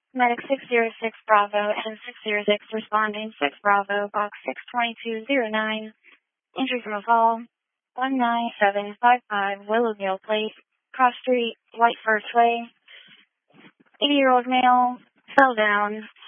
Medic 606 Bravo and 606 responding 6 Bravo, box 62209. Injury from a fall, 19755 Willowdale Place, Cross Street, White First Way. 80-year-old male, fell down.